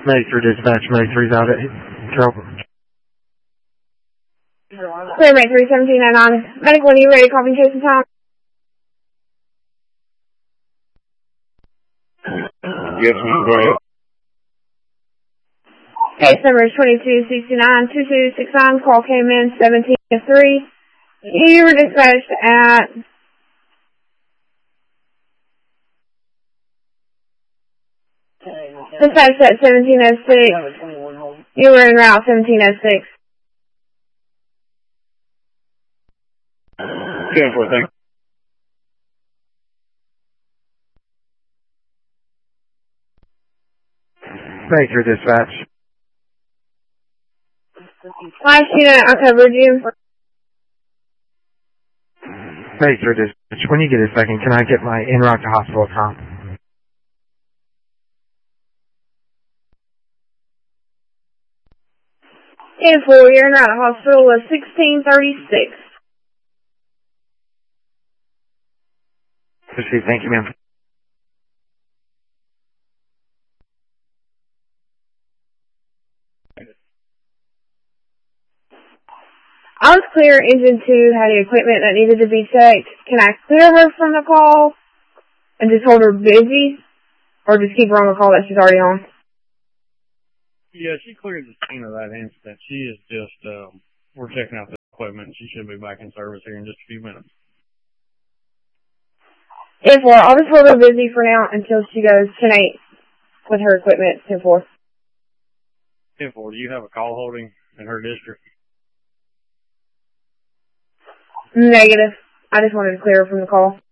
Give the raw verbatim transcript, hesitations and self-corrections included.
May three dispatch, May three's out at Carroll. Clear May three, seventeen oh nine. Medical, are you ready? Copy Jason time. Yes, ma'am. Go ahead. Case number is twenty-two sixty-nine, two two six nine. Call came in seventeen oh three. You were dispatched at dispatched at seventeen oh six. You were en route seventeen oh six. ten four, thank you. May three dispatch. Last unit, I covered you. May three dispatch. When you get a second, can I get my en route to hospital time? ten four, you're en route to hospital was sixteen thirty-six. Proceed, thank you, ma'am. I was clear. Engine two had the equipment that needed to be checked. Can I clear her from the call and just hold her busy? Or just keep her on the call that she's already on? Yeah, she cleared the scene of that incident. She is just, um, we're checking out the equipment. She should be back in service here in just a few minutes. ten four, I'll just hold her busy for now until she goes ten eight with her equipment. ten four. ten four, do you have a call holding in her district? Negative. I just wanted to clear her from the call.